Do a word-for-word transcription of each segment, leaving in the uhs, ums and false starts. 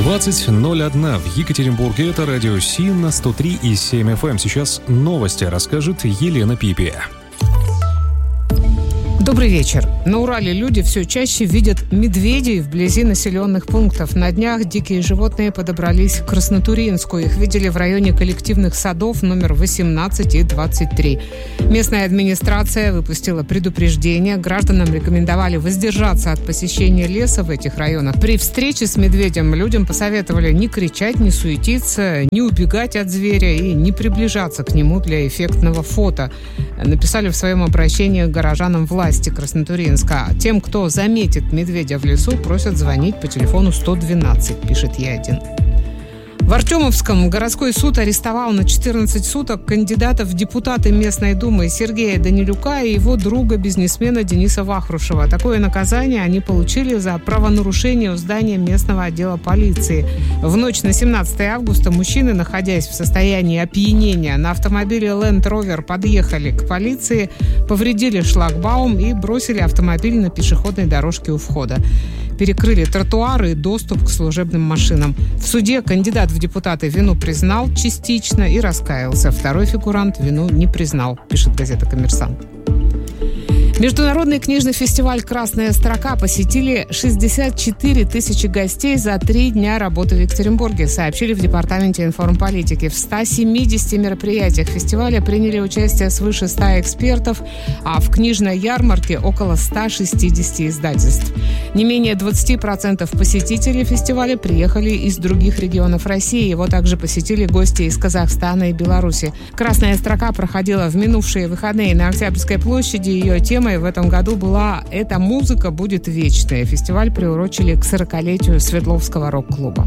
двадцать ноль один в Екатеринбурге. Это радио Си на сто три и семь эф эм. Сейчас новости расскажет Елена Пипи. Добрый вечер. На Урале люди все чаще видят медведей вблизи населенных пунктов. На днях дикие животные подобрались к Краснотурьинску. Их видели в районе коллективных садов номер восемнадцать и двадцать три. Местная администрация выпустила предупреждение. Гражданам рекомендовали воздержаться от посещения леса в этих районах. При встрече с медведем людям посоветовали не кричать, не суетиться, не убегать от зверя и не приближаться к нему для эффектного фото. Написали в своем обращении горожанам власти Краснотурьинска. Тем, кто заметит медведя в лесу, просят звонить по телефону сто двенадцать, пишет Е один. В Артемовском городской суд арестовал на четырнадцать суток кандидата в депутаты местной думы Сергея Данилюка и его друга, бизнесмена Дениса Вахрушева. Такое наказание они получили за правонарушение у здания местного отдела полиции. В ночь на семнадцатое августа мужчины, находясь в состоянии опьянения, на автомобиле Land Rover подъехали к полиции, повредили шлагбаум и бросили автомобиль на пешеходной дорожке у входа. Перекрыли тротуары и доступ к служебным машинам. В суде кандидат в депутаты вину признал частично и раскаялся. Второй фигурант вину не признал, пишет газета «Коммерсант». Международный книжный фестиваль «Красная строка» посетили шестьдесят четыре тысячи гостей за три дня работы в Екатеринбурге, сообщили в Департаменте информполитики. В ста семидесяти мероприятиях фестиваля приняли участие свыше ста экспертов, а в книжной ярмарке около ста шестидесяти издательств. Не менее двадцати процентов посетителей фестиваля приехали из других регионов России. Его также посетили гости из Казахстана и Беларуси. «Красная строка» проходила в минувшие выходные на Октябрьской площади. Ее темой в этом году была «Эта музыка будет вечной». Фестиваль приурочили к сорокалетию Свердловского рок-клуба.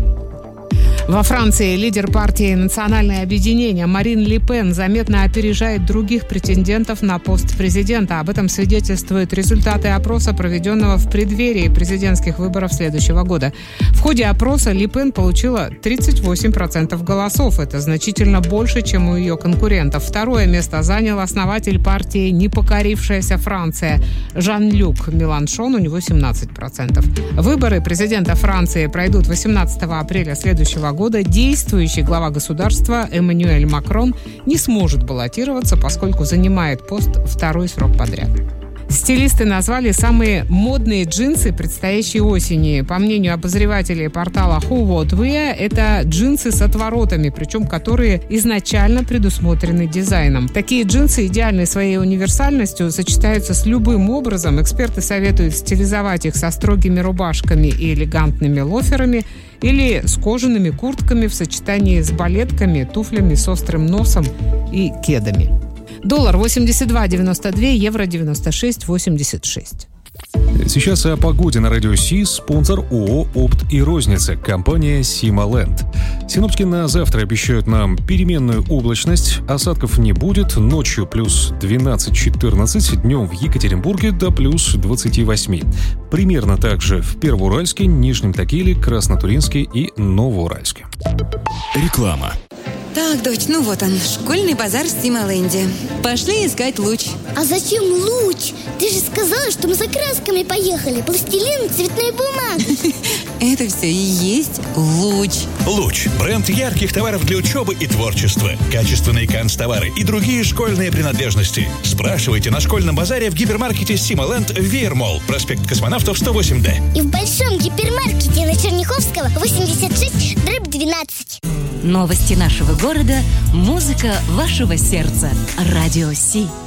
Во Франции лидер партии «Национальное объединение» Марин Ле Пен заметно опережает других претендентов на пост президента. Об этом свидетельствуют результаты опроса, проведенного в преддверии президентских выборов следующего года. В ходе опроса Ле Пен получила тридцать восемь процентов голосов. Это значительно больше, чем у ее конкурентов. Второе место занял основатель партии «Непокорившаяся Франция» Жан-Люк Меланшон, у него семнадцать процентов. Выборы президента Франции пройдут восемнадцатого апреля следующего года. года действующий глава государства Эммануэль Макрон не сможет баллотироваться, поскольку занимает пост второй срок подряд. Стилисты назвали самые модные джинсы предстоящей осени. По мнению обозревателей портала Who What Wear, это джинсы с отворотами, причем которые изначально предусмотрены дизайном. Такие джинсы идеальны своей универсальностью, сочетаются с любым образом. Эксперты советуют стилизовать их со строгими рубашками и элегантными лоферами или с кожаными куртками в сочетании с балетками, туфлями с острым носом и кедами. Доллар восемьдесят два девяносто два, евро девяносто шесть восемьдесят шесть. Сейчас о погоде на радио Си. Спонсор ООО «Опт и розница», компания «Сималенд». Синоптики на завтра обещают нам переменную облачность. Осадков не будет. Ночью плюс двенадцать-четырнадцать, днем в Екатеринбурге до плюс двадцать восемь. Примерно так же в Первоуральске, Нижнем Тагиле, Краснотурьинске и Новоуральске. Реклама. Так, дочь, ну вот он, школьный базар в Сималенде. Пошли искать луч. А зачем луч? Ты же сказала, что мы за красками поехали. Пластилин, цветной бумаг. Это все и есть луч. Луч – бренд ярких товаров для учебы и творчества. Качественные канцтовары и другие школьные принадлежности. Спрашивайте на школьном базаре в гипермаркете Сималенд Веермолл, проспект Космонавтов сто восемь Д. И в большом гипермаркете на Черняховского восемьдесят шесть дробь двенадцать. Новости нашего города, музыка вашего сердца. Радио Си.